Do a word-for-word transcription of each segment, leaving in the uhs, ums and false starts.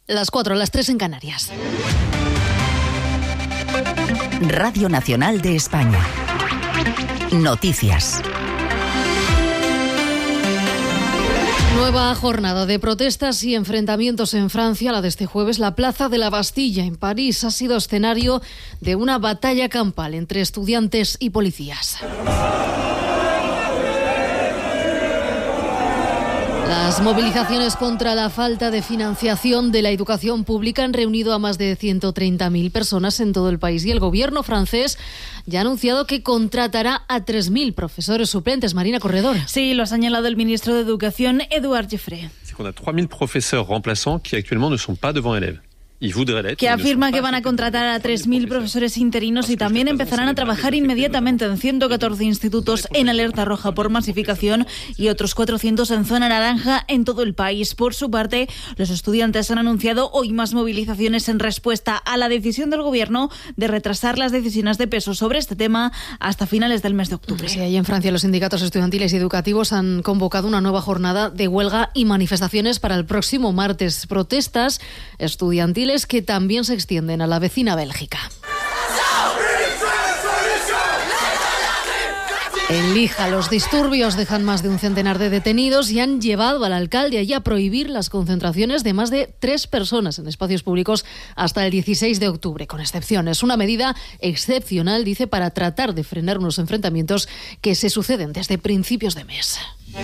Las cuatro, las tres en Canarias. Radio Nacional de España. Noticias. Nueva jornada de protestas y enfrentamientos en Francia. La de este jueves, la Plaza de la Bastilla en París ha sido escenario de una batalla campal entre estudiantes y policías. Las movilizaciones contra la falta de financiación de la educación pública han reunido a más de ciento treinta mil personas en todo el país y el gobierno francés ya ha anunciado que contratará a tres mil profesores suplentes. Marina Corredor. Sí, lo ha señalado el ministro de Educación, Édouard Geoffrey. C'est qu'on a trois mille professeurs remplaçants qui actuellement ne sont pas devant élèves. Que afirma que van a contratar a tres mil profesores interinos y también empezarán a trabajar inmediatamente en ciento catorce institutos en alerta roja por masificación y otros cuatrocientos en zona naranja en todo el país. Por su parte, los estudiantes han anunciado hoy más movilizaciones en respuesta a la decisión del gobierno de retrasar las decisiones de peso sobre este tema hasta finales del mes de octubre. Sí, ahí en Francia los sindicatos estudiantiles y educativos han convocado una nueva jornada de huelga y manifestaciones para el próximo martes. Protestas estudiantiles que también se extienden a la vecina Bélgica. En Lija, los disturbios dejan más de un centenar de detenidos y han llevado al alcalde allí a prohibir las concentraciones de más de tres personas en espacios públicos hasta el dieciséis de octubre, con excepciones. Una medida excepcional, dice, para tratar de frenar unos enfrentamientos que se suceden desde principios de mes.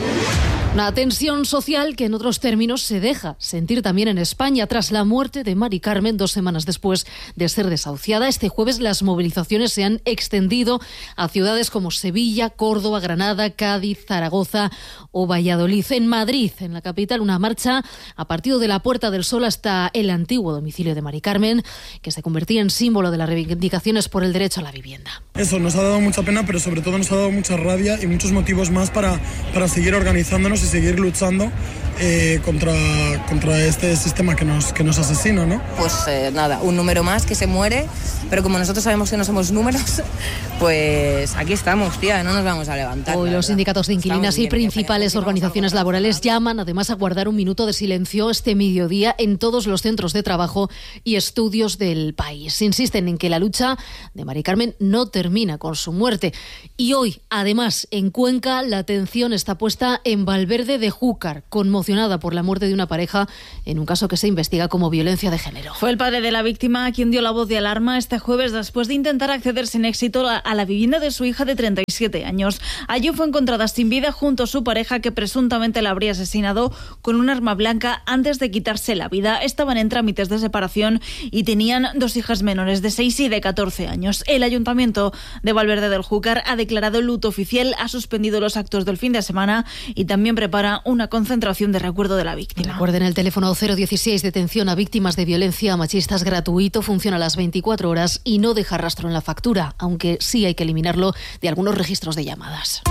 Una tensión social que en otros términos se deja sentir también en España tras la muerte de Mari Carmen dos semanas después de ser desahuciada. Este jueves las movilizaciones se han extendido a ciudades como Sevilla, Córdoba, Granada, Cádiz, Zaragoza o Valladolid. En Madrid, en la capital, una marcha a partir de la Puerta del Sol hasta el antiguo domicilio de Mari Carmen, que se convertía en símbolo de las reivindicaciones por el derecho a la vivienda. Eso nos ha dado mucha pena, pero sobre todo nos ha dado mucha rabia y muchos motivos más para, para seguir organizándonos y seguir luchando eh, contra, contra este sistema que nos, que nos asesina, ¿no? Pues eh, nada, un número más que se muere, pero como nosotros sabemos que no somos números, pues aquí estamos, tía, no nos vamos a levantar. Hoy los sindicatos de inquilinas y principales organizaciones laborales llaman además a guardar un minuto de silencio este mediodía en todos los centros de trabajo y estudios del país. Insisten en que la lucha de Mari Carmen no termina con su muerte. Y hoy, además, en Cuenca, la atención está puesta en Valverde de Júcar, conmocionada por la muerte de una pareja en un caso que se investiga como violencia de género. Fue el padre de la víctima quien dio la voz de alarma este jueves después de intentar acceder sin éxito a la vivienda de su hija de treinta y siete años. Allí fue encontrada sin vida junto a su pareja, que presuntamente la habría asesinado con un arma blanca antes de quitarse la vida. Estaban en trámites de separación y tenían dos hijas menores de seis y de catorce años. El Ayuntamiento de Valverde del Júcar ha declarado luto oficial, ha suspendido los actos del fin de semana y también prepara una concentración de recuerdo de la víctima. Recuerden, el teléfono cero dieciséis de atención a víctimas de violencia machista es gratuito, funciona a las veinticuatro horas y no deja rastro en la factura, aunque sí hay que eliminarlo de algunos registros de llamadas.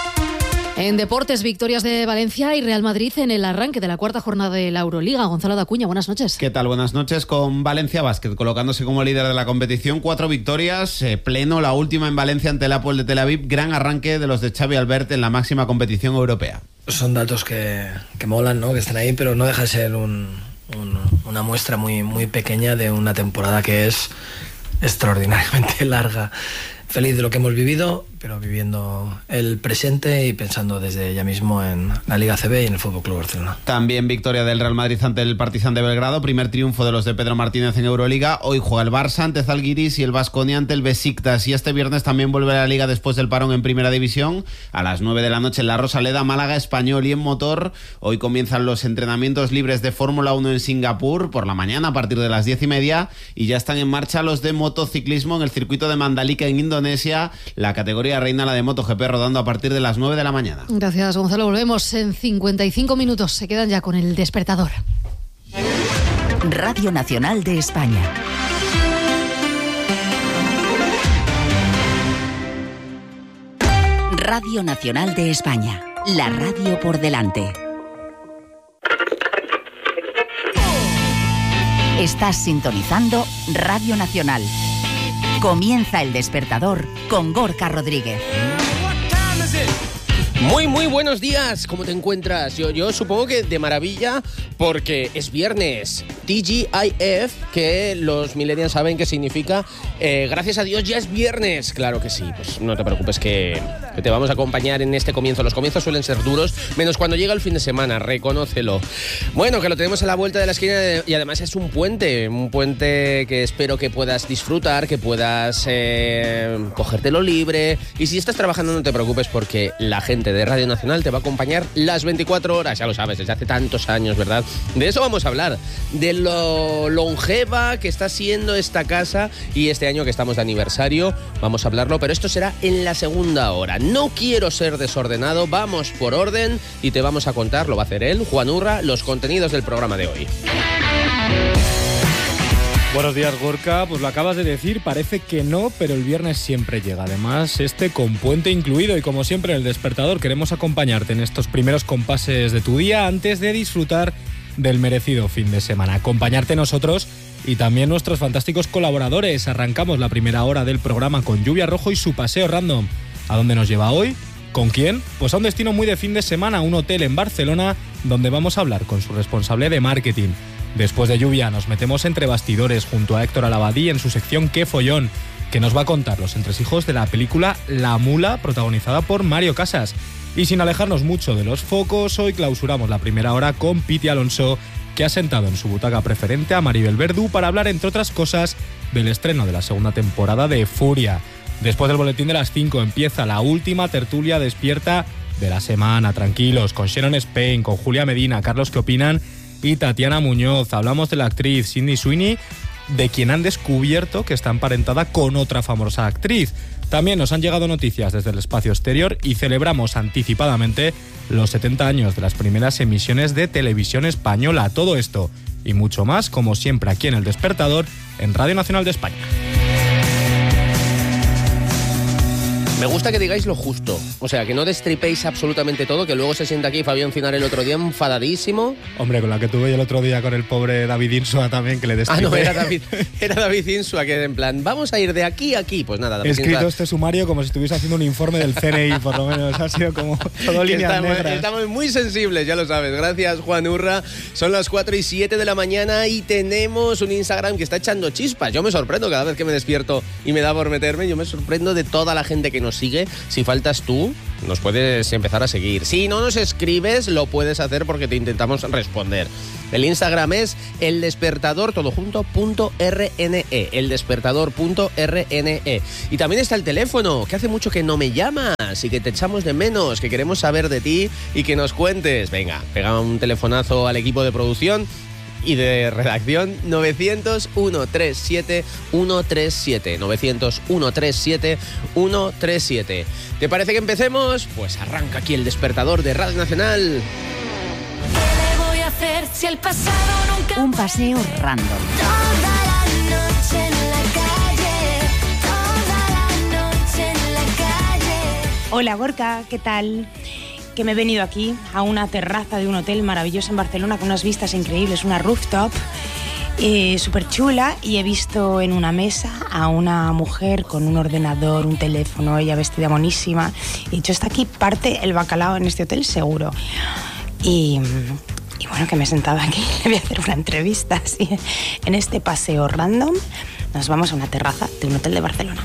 En deportes, victorias de Valencia y Real Madrid en el arranque de la cuarta jornada de la Euroliga. Gonzalo Dacuña, buenas noches. ¿Qué tal? Buenas noches. Con Valencia Basket colocándose como líder de la competición. Cuatro victorias, eh, pleno, la última en Valencia ante el Hapoel de Tel Aviv. Gran arranque de los de Xavi Albert en la máxima competición europea. Son datos que, que molan, ¿no? Que están ahí, pero no deja de ser un, un, una muestra muy, muy pequeña de una temporada que es extraordinariamente larga. Feliz de lo que hemos vivido, pero viviendo el presente y pensando desde ya mismo en la Liga C B y en el F C Barcelona. También victoria del Real Madrid ante el Partizan de Belgrado, primer triunfo de los de Pedro Martínez en Euroliga. Hoy juega el Barça ante Zalgiris y el Baskonia ante el Besiktas. Y este viernes también vuelve a la Liga después del parón en Primera División. A las nueve de la noche en la Rosaleda, Málaga, Español y en Motor. Hoy comienzan los entrenamientos libres de Fórmula uno en Singapur por la mañana a partir de las diez y media. Y ya están en marcha los de motociclismo en el circuito de Mandalika en Indonesia. La categoría reina, la de MotoGP, rodando a partir de las nueve de la mañana. Gracias, Gonzalo. Volvemos en cincuenta y cinco minutos. Se quedan ya con el despertador. Radio Nacional de España. Radio Nacional de España. La radio por delante. Estás sintonizando Radio Nacional. Comienza el despertador con Gorka Rodríguez. Muy, muy buenos días. ¿Cómo te encuentras? Yo, yo supongo que de maravilla porque es viernes. T G I F, que los millennials saben qué significa. Eh, gracias a Dios ya es viernes. Claro que sí. Pues no te preocupes que, que te vamos a acompañar en este comienzo. Los comienzos suelen ser duros, menos cuando llega el fin de semana. Reconócelo. Bueno, que lo tenemos a la vuelta de la esquina y además es un puente. Un puente que espero que puedas disfrutar, que puedas eh, cogértelo libre. Y si estás trabajando no te preocupes porque la gente de Radio Nacional te va a acompañar las veinticuatro horas, ya lo sabes, desde hace tantos años, ¿verdad? De eso vamos a hablar, de lo longeva que está siendo esta casa y este año que estamos de aniversario, vamos a hablarlo, pero esto será en la segunda hora. No quiero ser desordenado, vamos por orden y te vamos a contar, lo va a hacer él, Juan Urra, los contenidos del programa de hoy. Buenos días, Gorka. Pues lo acabas de decir, parece que no, pero el viernes siempre llega. Además, este con puente incluido y como siempre en El Despertador queremos acompañarte en estos primeros compases de tu día antes de disfrutar del merecido fin de semana. Acompañarte nosotros y también nuestros fantásticos colaboradores. Arrancamos la primera hora del programa con Lluvia Rojo y su paseo random. ¿A dónde nos lleva hoy? ¿Con quién? Pues a un destino muy de fin de semana, un hotel en Barcelona donde vamos a hablar con su responsable de marketing. Después de Lluvia nos metemos entre bastidores junto a Héctor Alabadí en su sección Qué Follón, que nos va a contar los entresijos de la película La Mula, protagonizada por Mario Casas. Y sin alejarnos mucho de los focos, hoy clausuramos la primera hora con Piti Alonso, que ha sentado en su butaca preferente a Maribel Verdú para hablar, entre otras cosas, del estreno de la segunda temporada de Furia. Después del boletín de las cinco empieza la última tertulia despierta de la semana. Tranquilos, con Sharon Spain, con Julia Medina, Carlos ¿Qué opinan? Y Tatiana Muñoz. Hablamos de la actriz Sydney Sweeney, de quien han descubierto que está emparentada con otra famosa actriz. También nos han llegado noticias desde el espacio exterior y celebramos anticipadamente los setenta años de las primeras emisiones de televisión española. Todo esto y mucho más, como siempre, aquí en El Despertador, en Radio Nacional de España. Me gusta que digáis lo justo, o sea, que no destripéis absolutamente todo, que luego se sienta aquí Fabián Cinar el otro día enfadadísimo. Hombre, con la que tuve el otro día con el pobre David Insua también, que le destripé. Ah, no, era David, era David Insua, que en plan, vamos a ir de aquí a aquí. Pues nada, David He escrito Insua... este sumario como si estuviese haciendo un informe del C N I, por lo menos. Ha sido como todo líneas estamos, negras. Estamos muy sensibles, ya lo sabes. Gracias, Juan Urra. Son las cuatro y siete de la mañana y tenemos un Instagram que está echando chispas. Yo me sorprendo cada vez que me despierto y me da por meterme. Yo me sorprendo de toda la gente que nos sigue. Si faltas tú, nos puedes empezar a seguir. Si no nos escribes, lo puedes hacer porque te intentamos responder. El Instagram es eldespertador, todo junto, punto rne, eldespertador punto rne. Y también está el teléfono, que hace mucho que no me llamas y que te echamos de menos, que queremos saber de ti y que nos cuentes. Venga, pega un telefonazo al equipo de producción y de redacción, novecientos, ciento treinta y siete, ciento treinta y siete, novecientos, ciento treinta y siete, ciento treinta y siete. ¿Te parece que empecemos? Pues arranca aquí El Despertador de Radio Nacional. ¿Qué le voy a hacer si el pasado nunca... Un paseo random. Toda la noche en la calle, toda la noche en la calle. Hola Gorka, ¿qué tal? Que me he venido aquí a una terraza de un hotel maravilloso en Barcelona con unas vistas increíbles, una rooftop eh, súper chula, y he visto en una mesa a una mujer con un ordenador, un teléfono, ella vestida monísima. He dicho, está aquí parte el bacalao en este hotel seguro. Y, y bueno, que me he sentado aquí, le voy a hacer una entrevista así. En este paseo random nos vamos a una terraza de un hotel de Barcelona.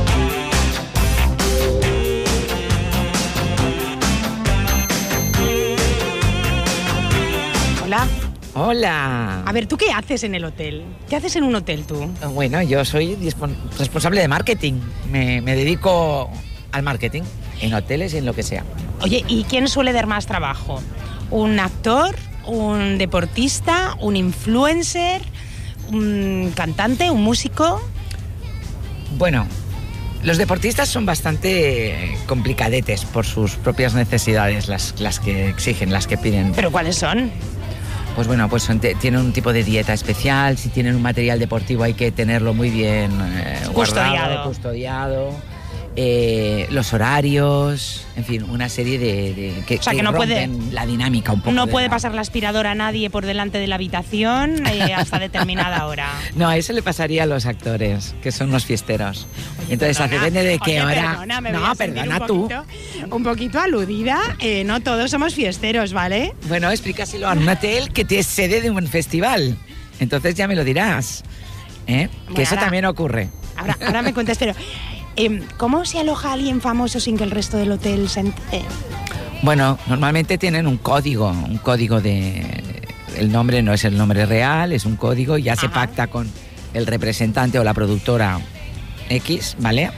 Hola. Hola. A ver, ¿tú qué haces en el hotel? ¿Qué haces en un hotel tú? Bueno, yo soy responsable de marketing. Me, me dedico al marketing en hoteles y en lo que sea. Oye, ¿y quién suele dar más trabajo? ¿Un actor? ¿Un deportista? ¿Un influencer? ¿Un cantante? ¿Un músico? Bueno, los deportistas son bastante complicadetes por sus propias necesidades, las, las que exigen, las que piden. ¿Pero cuáles son? Pues bueno, pues son, te, tienen un tipo de dieta especial. Si tienen un material deportivo hay que tenerlo muy bien eh, custodiado. guardado, custodiado. eh, los horarios, en fin, una serie de, de que, O sea, que que no puede- rompen la dinámica un poco. No de puede la- pasar la aspiradora a nadie por delante de la habitación eh, hasta determinada hora. No, a eso le pasaría a los actores, que son unos fiesteros. Entonces, Perdona, depende de qué oye, hora. Perdona, me no, voy a sentir perdona un tú. poquito, un poquito aludida. Eh, no todos somos fiesteros, ¿vale? Bueno, explícaselo a un hotel que te es sede de un festival. Entonces ya me lo dirás. ¿eh? Bueno, que eso ahora- también ocurre. Ahora, ahora me cuentas, pero eh, ¿cómo se aloja alguien famoso sin que el resto del hotel se entere? Bueno, normalmente tienen un código, un código de... El nombre no es el nombre real, es un código, ya se pacta con el representante o la productora X, ¿vale?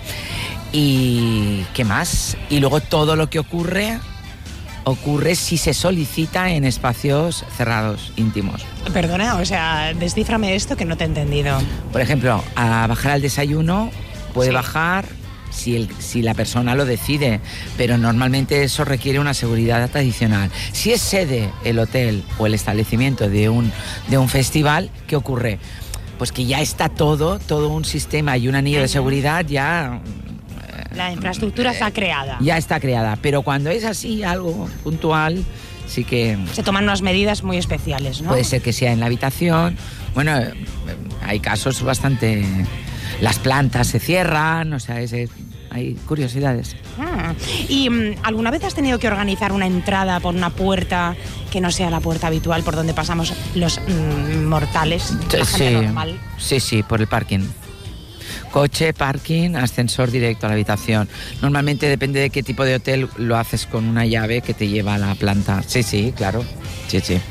Y ¿qué más? Y luego todo lo que ocurre, ocurre si se solicita en espacios cerrados, íntimos. Perdona, o sea, descíframe esto que no te he entendido. Por ejemplo, a bajar al desayuno puede Sí. bajar si, el, si la persona lo decide, pero normalmente eso requiere una seguridad adicional. Si es sede el hotel o el establecimiento de un, de un festival, ¿qué ocurre? Pues que ya está todo, todo un sistema y un anillo de seguridad ya, La infraestructura está creada. ya está creada. Pero cuando es así, algo puntual, sí que... Se toman unas medidas muy especiales, ¿no? Puede ser que sea en la habitación. Bueno, eh, hay casos bastante... Las plantas se cierran, o sea, es- es- hay curiosidades. Ah, ¿Y mm, alguna vez has tenido que organizar una entrada por una puerta que no sea la puerta habitual por donde pasamos los mm, mortales, la gente normal? sí, sí, por el parking. Coche, parking, ascensor directo a la habitación. Normalmente depende de qué tipo de hotel lo haces con una llave que te lleva a la planta. Sí, sí, claro. Sí, sí.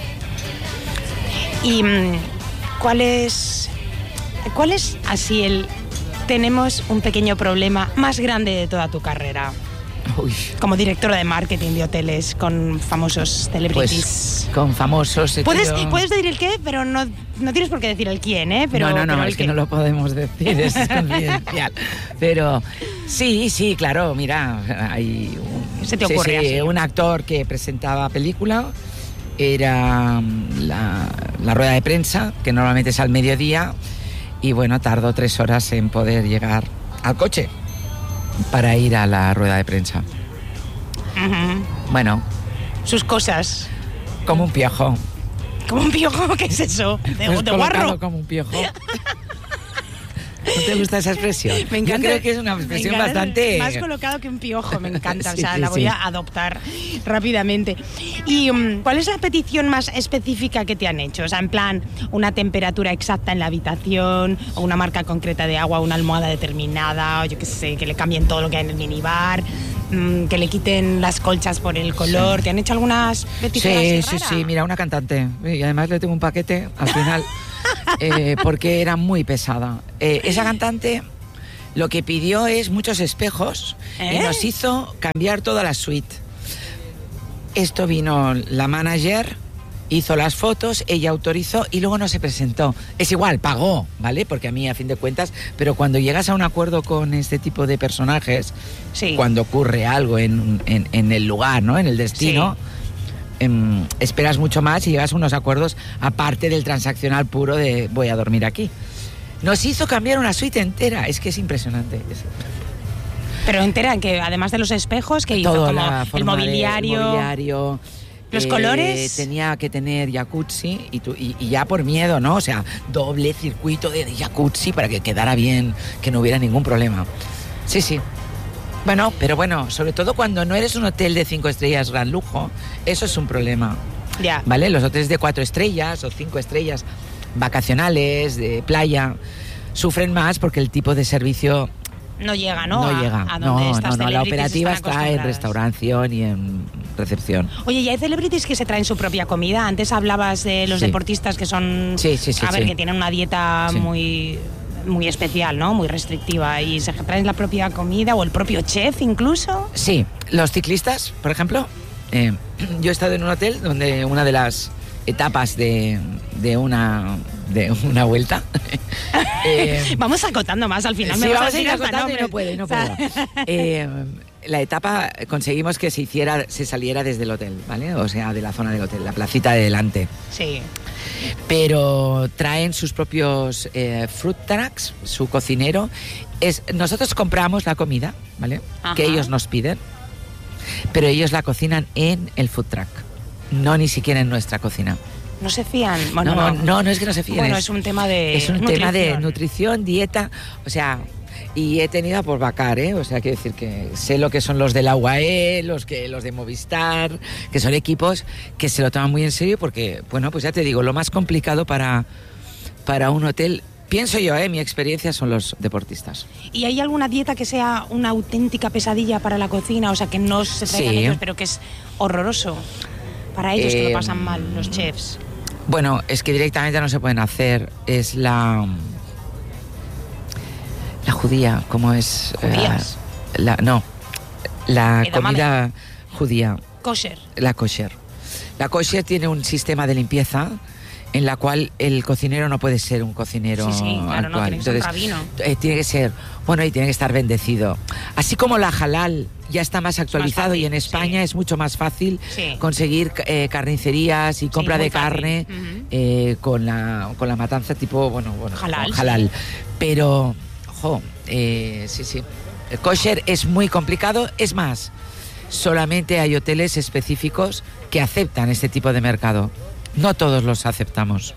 ¿Y mm, cuál es, cuál es así el... Tenemos un pequeño problema más grande de toda tu carrera? Uy. Como directora de marketing de hoteles con famosos celebrities. Pues con famosos... he Puedes, tenido- puedes decir el qué, pero no, no tienes por qué decir el quién, ¿eh? Pero, no, no, no, pero el es que qué. no lo podemos decir, es confidencial. Pero sí, sí, claro, mira, hay un, Se te sí, ocurre sí, así. un actor que presentaba película, era mm, la, la rueda de prensa, que normalmente es al mediodía, y bueno, tardó tres horas en poder llegar al coche para ir a la rueda de prensa. Ujú. Bueno, Sus cosas. como un piojo. ¿Como un piojo? ¿Qué es eso? ¿De, Pues de colocado guarro? como un piojo. ¿No te gusta esa expresión? Me encanta. Yo creo que es una me expresión encanta, bastante... Más colocado que un piojo, me encanta. Sí, o sea, sí, la voy sí. a adoptar rápidamente. ¿Y um, cuál es la petición más específica que te han hecho? O sea, en plan, una temperatura exacta en la habitación, o una marca concreta de agua, una almohada determinada, o yo qué sé, que le cambien todo lo que hay en el minibar, mm, que le quiten las colchas por el color. Sí. ¿Te han hecho algunas peticiones Sí, así sí, raras? sí, mira, una cantante. Y además le tengo un paquete al final, eh, porque era muy pesada. Eh, esa cantante lo que pidió es muchos espejos y ¿Eh? nos hizo cambiar toda la suite. Esto vino la manager, hizo las fotos, ella autorizó y luego no se presentó. Es igual, pagó, ¿vale? Porque a mí, a fin de cuentas, pero cuando llegas a un acuerdo con este tipo de personajes, Sí. cuando ocurre algo en, en- en el lugar, ¿no? En el destino, em, esperas mucho más y llegas a unos acuerdos aparte del transaccional puro de voy a dormir aquí. Nos hizo cambiar una suite entera, es que es impresionante. Es- Pero entera, que además de los espejos, que hizo Todo, como la el forma de- mobiliario. el mobiliario, ¿Los eh, colores? Tenía que tener jacuzzi y, tu- y- y ya por miedo, ¿no? O sea, doble circuito de, de jacuzzi para que quedara bien, que no hubiera ningún problema. Sí, sí. Bueno, pero bueno, sobre todo cuando no eres un hotel de cinco estrellas gran lujo, eso es un problema. Ya. ¿Vale? Los hoteles de cuatro estrellas o cinco estrellas vacacionales, de playa, sufren más porque el tipo de servicio No llega, ¿no? no A- llega. A, no, donde no, estas no, la celebrities operativa están está en acostumbradas. restauración y en recepción. Oye, ¿y hay celebrities que se traen su propia comida? Antes hablabas de los Sí. deportistas que son... Sí, sí, sí, A ver, sí. que tienen una dieta Sí. muy muy especial, ¿no? Muy restrictiva. ¿Y se traen la propia comida o el propio chef incluso? Sí, los ciclistas, por ejemplo, eh, yo he estado en un hotel donde una de las etapas de, de una de una vuelta. eh, Vamos acotando más al final. sí, me vas vamos a decir ir hasta acotando y no nombres. puedo, y no O sea, puedo. Eh, la etapa conseguimos que se hiciera, se saliera desde el hotel, ¿vale? O sea, de la zona del hotel, la placita de delante. Sí. pero traen sus propios eh, food trucks, su cocinero. Es, nosotros compramos la comida, ¿vale? Ajá. Que ellos nos piden, pero ellos la cocinan en el food truck, no ni siquiera en nuestra cocina. No se fían. Bueno, no, no, no, no es que no se fíen. Bueno, es, es un tema de Es un nutrición. tema de nutrición, dieta, o sea... Y he tenido a por Bacar, ¿eh? O sea, quiero decir que sé lo que son los del U A E, los, que, los de Movistar, que son equipos que se lo toman muy en serio porque, bueno, pues ya te digo, lo más complicado para, para un hotel, pienso yo, ¿eh? Mi experiencia son los deportistas. ¿Y hay alguna dieta que sea una auténtica pesadilla para la cocina? O sea, que no se traigan Sí. ellos, pero que es horroroso para ellos que Eh, lo pasan mal, los chefs. Bueno, es que directamente no se pueden hacer. Es la... La judía, ¿cómo es? ¿Judías? Eh, la, no, la Edamame. comida judía. Kosher. La kosher. La kosher tiene un sistema de limpieza en la cual el cocinero no puede ser un cocinero Sí, sí, claro, no, actual. tiene que ser un Entonces, rabino. eh, tiene que ser, bueno, y tiene que estar bendecido. Así como la halal ya está más actualizado fácil, y en España es mucho más fácil Sí. conseguir eh, carnicerías y compra muy de fácil. carne Ujú. eh, con la con la matanza tipo, bueno, bueno, Halal, con halal. Pero, ojo, eh, sí, sí. El kosher es muy complicado, es más, solamente hay hoteles específicos que aceptan este tipo de mercado. No todos los aceptamos.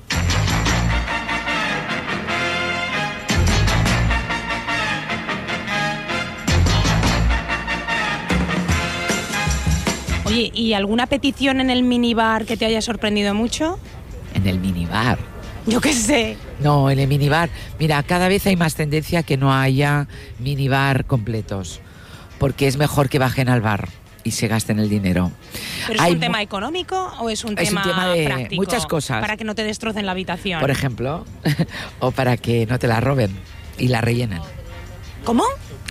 Oye, ¿y alguna petición en el minibar que te haya sorprendido mucho? En el minibar. Yo qué sé. No, en el minibar. Mira, cada vez hay más tendencia a que no haya minibar completos, porque es mejor que bajen al bar y se gasten el dinero. ¿Pero es Hay un mu- tema económico o es un Es un tema, tema de práctico? muchas cosas. Para que no te destrocen la habitación. Por ejemplo, o para que no te la roben y la rellenen. ¿Cómo?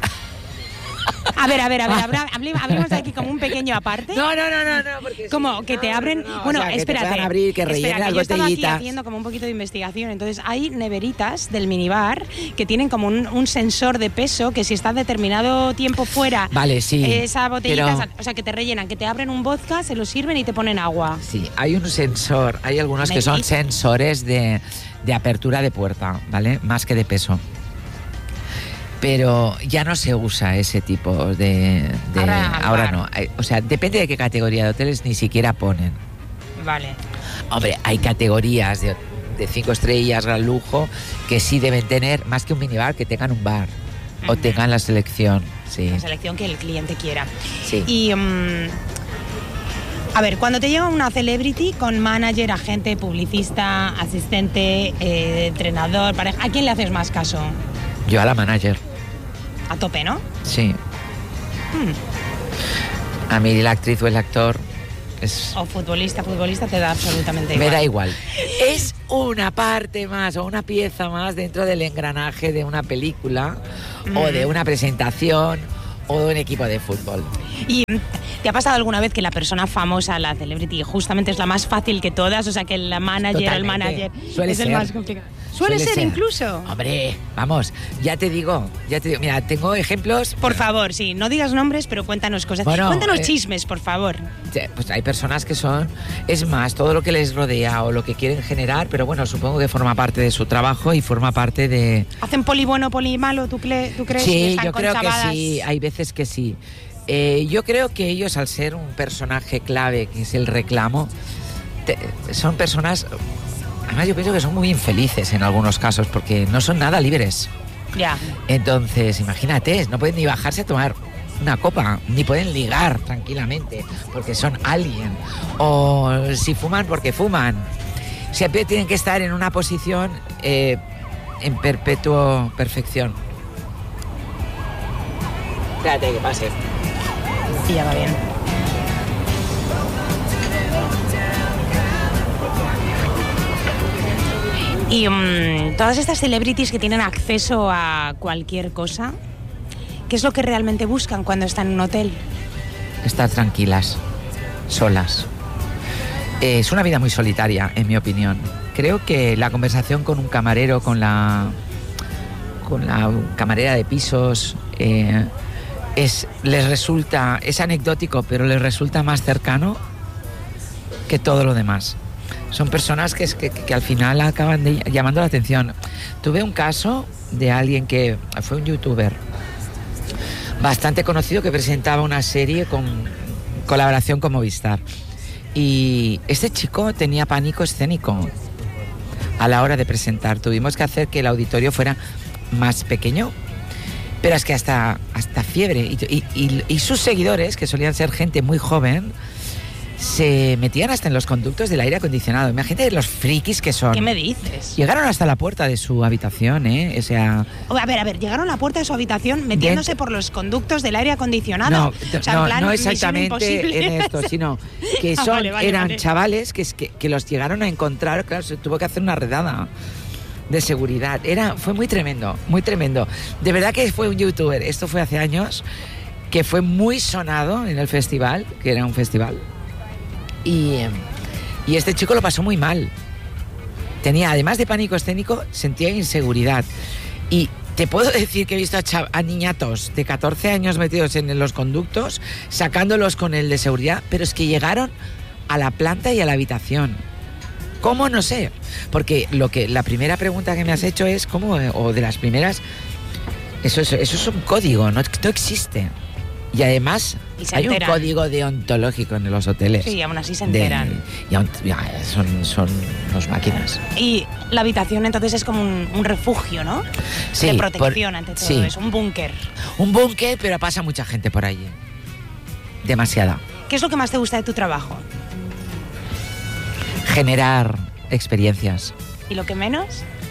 A ver, a ver, a ver, abra- hable- hablemos de aquí como un pequeño aparte. No, no, no, no, no, porque como que te abren. no, bueno, o sea, que te espérate. puedan abrir, que espera, rellenen las yo estaba aquí botellitas. haciendo como un poquito de investigación. Entonces, hay neveritas del minibar que tienen como un, un sensor de peso que si está determinado tiempo fuera, Vale, sí, esa botellita, pero- o sea, que te rellenan, que te abren un vodka, se lo sirven y te ponen agua. Sí, hay un sensor, hay algunos ¿Me que son dices? sensores de, de apertura de puerta, ¿vale? Más que de peso. Pero ya no se usa ese tipo de... de- Ahora al ahora bar. no. Hay- O sea, depende de qué categoría de hoteles ni siquiera ponen. Vale. Hombre, hay categorías de, de cinco estrellas, gran lujo, que sí deben tener, más que un minibar, que tengan un bar. O tengan la selección, sí. La selección que el cliente quiera. Sí. Y. mm, a ver, cuando te llega una celebrity con manager, agente, publicista, asistente, eh, entrenador, pareja, ¿a quién le haces más caso? Yo a la manager, A tope, ¿no? sí. Hmm. A mí la actriz o el actor es... O futbolista, futbolista, te da absolutamente Me igual. da igual. Es una parte más o una pieza más dentro del engranaje de una película o de una presentación o de un equipo de fútbol. ¿Y mm, te ha pasado alguna vez que la persona famosa, la celebrity, justamente es la más fácil que todas? O sea, que la manager, el Totalmente. manager Suele es el ser. más complicado. Suele, Suele ser, ser. incluso. Hombre, vamos, ya te digo, ya te digo, mira, tengo ejemplos. Por favor, sí, no digas nombres, pero cuéntanos cosas. Bueno, cuéntanos eh, chismes, por favor. Pues hay personas que son, es más, todo lo que les rodea o lo que quieren generar, pero bueno, supongo que forma parte de su trabajo y forma parte de... ¿Hacen poli bueno, poli malo? ¿Tú, cle- tú crees que Sí, están yo creo que conchavadas? sí, hay veces que sí. Eh, yo creo que ellos, al ser un personaje clave, que es el reclamo, te- son personas... Además, yo pienso que son muy infelices en algunos casos, porque no son nada libres. Ya. Entonces, imagínate, no pueden ni bajarse a tomar una copa, ni pueden ligar tranquilamente, porque son alguien. O si fuman, porque fuman. Siempre tienen que estar en una posición eh, en perpetuo perfección. Espérate que pase. Sí, ya va bien. Y mm, todas estas celebrities que tienen acceso a cualquier cosa, ¿qué es lo que realmente buscan cuando están en un hotel? Estar tranquilas, solas. Eh, es una vida muy solitaria, en mi opinión. Creo que la conversación con un camarero, con la, con la camarera de pisos, eh, es, les resulta, es anecdótico, pero les resulta más cercano que todo lo demás. son personas que, que, que al final acaban de, llamando la atención. Tuve un caso de alguien que fue un youtuber bastante conocido que presentaba una serie con colaboración con Movistar. Y este chico tenía pánico escénico a la hora de presentar. Tuvimos que hacer que el auditorio fuera más pequeño, pero es que hasta, hasta fiebre. Y, y, y, y sus seguidores, que solían ser gente muy joven, se metían hasta en los conductos del aire acondicionado. Imagínate los frikis que son. ¿Qué me dices? Llegaron hasta la puerta de su habitación, ¿eh? O sea... A ver, a ver, llegaron a la puerta de su habitación metiéndose por los conductos del aire acondicionado. No, o sea, no, en plan, no Misión exactamente Imposible. en esto, sino que Ah, son, vale, vale, eran vale. chavales que, que, que los llegaron a encontrar. Claro, se tuvo que hacer una redada de seguridad. Era, fue muy tremendo, muy tremendo. De verdad que fue un youtuber, esto fue hace años, que fue muy sonado en el festival, que era un festival. Y, y este chico lo pasó muy mal. Tenía, además de pánico escénico, sentía inseguridad. Y te puedo decir que he visto a, chav- a niñatos de catorce años metidos en los conductos, sacándolos con el de seguridad, pero es que llegaron a la planta y a la habitación. ¿Cómo? No sé. Porque lo que la primera pregunta que me has hecho es, ¿cómo? O de las primeras, eso, eso, eso es un código, no, no existe. Y además Y se hay enteran. un código deontológico en los hoteles. Sí, aún así se de- enteran. y aún- ya, son, son unas máquinas. Y la habitación entonces es como un, un refugio, ¿no? Sí, de protección por- ante todo sí. eso, un búnker. Un búnker, pero pasa mucha gente por allí. Demasiada. ¿Qué es lo que más te gusta de tu trabajo? Generar experiencias. ¿Y lo que menos?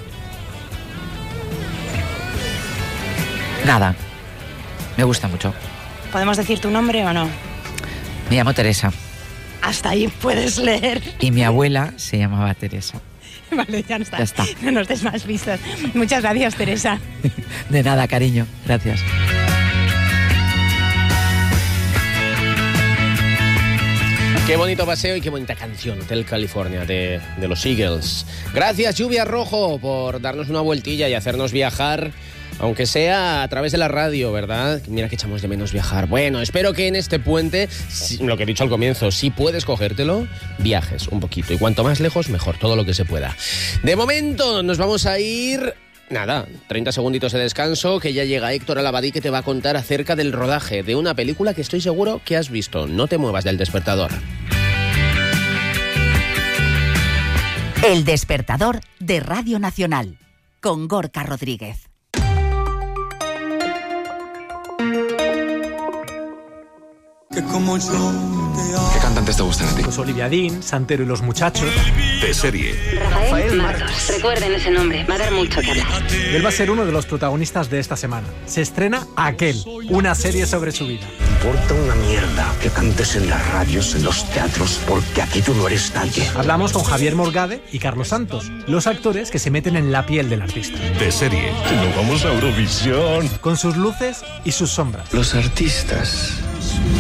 Nada. Me gusta mucho. ¿Podemos decir tu nombre o no? Me llamo Teresa. Hasta ahí puedes leer. Y mi abuela se llamaba Teresa. Vale, ya está. Ya está. No nos des más pistas. Muchas gracias, Teresa. De nada, cariño. Gracias. Qué bonito paseo y qué bonita canción, Hotel California, de, de los Eagles. Gracias, Lluvia Rojo, por darnos una vueltilla y hacernos viajar, aunque sea a través de la radio, ¿verdad? Mira que echamos de menos viajar. Bueno, espero que en este puente, si- lo que he dicho al comienzo, si puedes cogértelo, viajes un poquito. Y cuanto más lejos, mejor, todo lo que se pueda. De momento, nos vamos a ir... Nada, treinta segunditos de descanso, que ya llega Héctor Alabadí, que te va a contar acerca del rodaje de una película que estoy seguro que has visto. No te muevas del despertador. El despertador de Radio Nacional, con Gorka Rodríguez. Que como yo te amo. ¿Qué cantantes te gustan a ti? Pues Olivia Dean, Santero y los muchachos. De serie. Rafael Martos. Recuerden ese nombre, va a dar mucho que hablar. Él va a ser uno de los protagonistas de esta semana. Se estrena Aquel, una serie sobre su vida. Importa una mierda que cantes en las radios, en los teatros, porque aquí tú no eres nadie. Hablamos con Javier Morgade y Carlos Santos, los actores que se meten en la piel del artista. De serie. Nos vamos a Eurovisión. Con sus luces y sus sombras. Los artistas